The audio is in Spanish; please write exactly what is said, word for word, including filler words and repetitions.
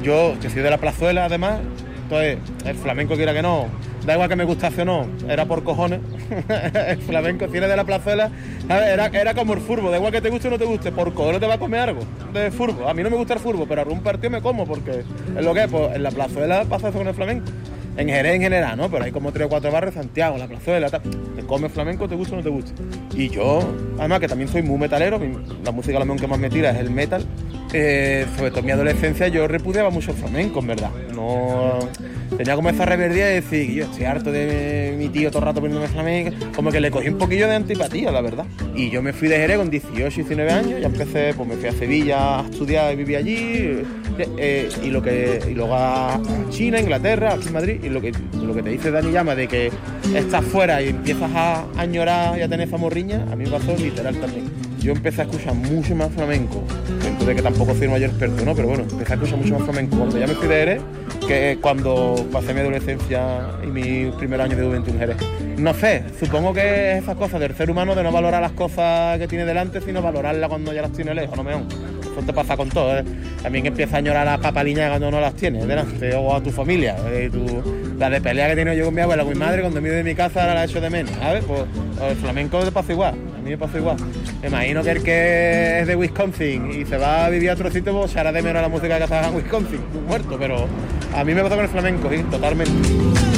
yo, que soy de la Plazuela además, entonces el flamenco quiera que no, da igual que me gustase o no, era por cojones. El flamenco, si eres de la Plazuela, era, era como el furbo, da igual que te guste o no te guste, por cojones te va a comer algo de furbo. A mí no me gusta el furbo, pero algún partido me como, porque es lo que es, pues en la Plazuela pasa eso con el flamenco. En Jerez en general, ¿no? Pero hay como tres o cuatro barrios, Santiago, la Plazuela, tal. Te comes flamenco, te gusta o no te gusta. Y yo, además que también soy muy metalero, la música lo que más me tira es el metal. Eh, sobre todo en mi adolescencia yo repudiaba mucho el flamenco, en verdad. No tenía como esa reverdía de decir, yo estoy harto de mi tío todo el rato poniéndome flamenco. Como que le cogí un poquillo de antipatía, la verdad. Y yo me fui de Jerez con dieciocho, diecinueve años, ya empecé, pues me fui a Sevilla a estudiar y viví allí. Eh, y lo que y luego a China, Inglaterra, aquí en Madrid. Y lo que, lo que te dice Dani Llama de que estás fuera y empiezas a añorar y a tener esa morriña, a mí me pasó literal también. Yo empecé a escuchar mucho más flamenco, dentro de que tampoco soy el mayor experto, ¿no? Pero bueno, empecé a escuchar mucho más flamenco cuando ya me fui de Jerez que cuando pasé mi adolescencia y mis primeros años de juventud en Jerez. No sé, supongo que es esa cosa del ser humano de no valorar las cosas que tiene delante, sino valorarlas cuando ya las tiene lejos, no me Eso te pasa con todo, ¿eh? También empiezas a añorar las papaliñas cuando no las tienes delante, o a tu familia. Eh, tu, la de pelea que he tenido yo con mi abuela, con mi madre, cuando me iba de mi casa, ahora la he hecho de menos, ¿sabes? Pues el flamenco te pasa igual, a mí me pasa igual. Me imagino que el que es de Wisconsin y se va a vivir a otro sitio, pues se hará de menos la música que hacía en Wisconsin, muerto, pero a mí me pasa con el flamenco, ¿sí? Totalmente.